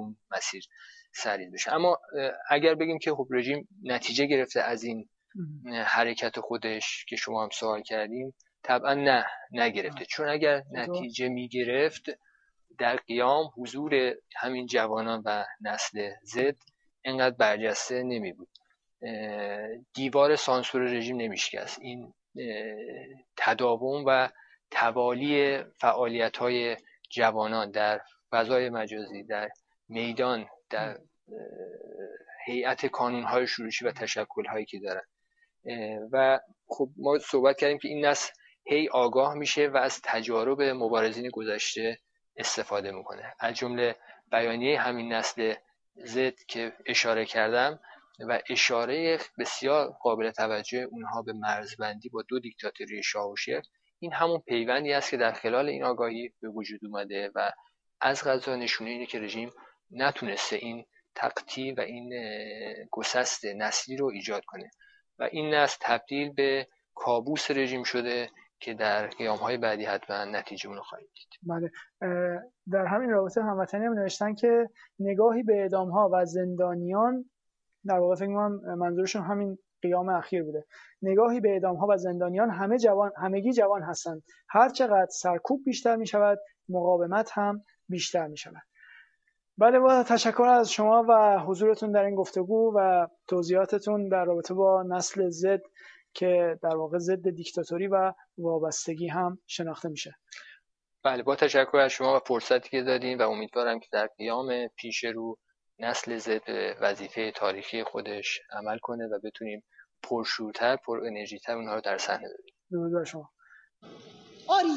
اون مسیر سرید بشه. اما اگر بگیم که خب رژیم نتیجه گرفته از این حرکت خودش که شما هم سوال کردیم، طبعا نگرفته. چون اگر نتیجه میگرفت در قیام حضور همین جوانان و نسل زد اینقدر برجسته نمی بود، دیوار سانسور رژیم نمیشکست. این تداوم و توالی فعالیت‌های جوانان در فضای مجازی، در میدان، در هیئت کانون‌های شورشی و تشکل‌هایی که دارن و خب ما صحبت کردیم که این نسل هی آگاه میشه و از تجارب مبارزین گذشته استفاده میکنه. از جمله بیانیه همین نسل زد که اشاره کردم و اشاره بسیار قابل توجه اونها به مرزبندی با دو دیکتاتوری شاه و شیخ، این همون پیوندی است که در خلال این آگاهی به وجود اومده و از قضا نشونه اینه که رژیم نتونسته این تقطیع و این گسست نسلی رو ایجاد کنه و این نسل تبدیل به کابوس رژیم شده که در قیام‌های بعدی حتما نتیجه اون رو خواهید دید. بله، در همین رابطه هموطنی هم نوشتن که نگاهی به اعدام‌ها و زندانیان، در واقع فکر می‌کنم منظورشون همین قیام اخیر بوده، نگاهی به اعدام‌ها و زندانیان همگی جوان هستند. هر چقدر سرکوب بیشتر می‌شود، مقاومت هم بیشتر می‌شود. بله، با تشکر از شما و حضورتون در این گفتگو و توضیحاتتون در رابطه با نسل زد که در واقع ضد دیکتاتوری و وابستگی هم شناخته میشه. بله، با تشکر از شما و فرصتی که دادین و امیدوارم که در قیام پیش رو نسل زد به وظیفه تاریخی خودش عمل کنه و بتونیم پرشورتر، پر انرژی‌تر اونها رو در صحنه ببینیم. درود بر شما. آری،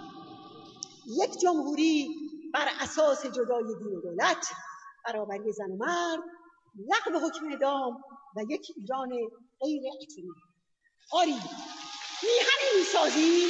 یک جمهوری بر اساس جدای دین و دولت، برابری زن و مرد، لغو حکم اعدام و یک ایران غیر اتمی. آری، میهنی میسازیم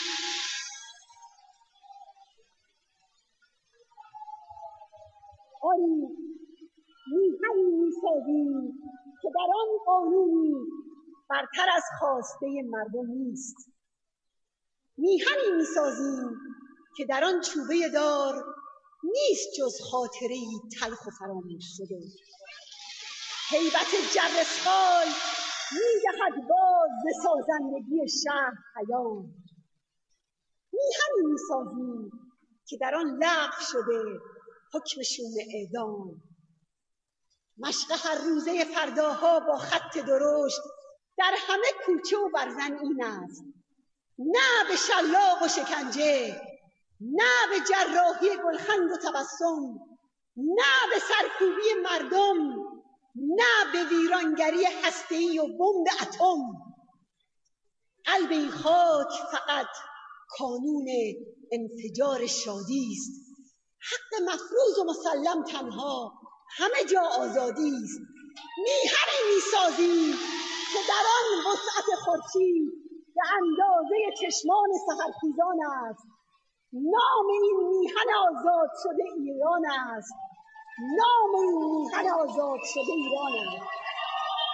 که در آن قانونی برتر از خواسته مردم نیست. میهنی میسازیم که در آن چوبه دار نیست جز خاطره‌ای تلخ و فراموش شده. هیبت جرسخال می‌دهد باز ز سازندگی شهر پیام. میهنی میسازیم که در آن لغو شده حکم شوم اعدام. مشق هر روزه فرداها با خط درشت در همه کوچه و برزن این است: نه به شلاق و شکنجه، نه به جراحی گلخند و تبسم، نه به سرکوبی مردم، نه به ویرانگری هسته‌ای و بمب اتم. قلب این خاک فقط کانون انفجار شادی است. حق مفروض و مسلم تنها همه جا آزادی است. میهنی میسازیم که در آن وسعت خورشید به اندازه چشمان سحرخیزان است. نام این میهن آزاد شده ایران است. نام این میهن آزاد شده ایران است.